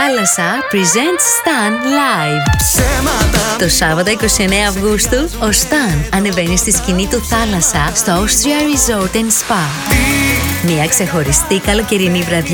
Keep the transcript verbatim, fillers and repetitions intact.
Θάλασσα presents Stan Live. Ψέματα. Το Σάββατο είκοσι εννέα Αυγούστου, ο Stan ανεβαίνει στη σκηνή του Θάλασσα στο Austria Resort and Spa. Μια ξεχωριστή καλοκαιρινή βραδιά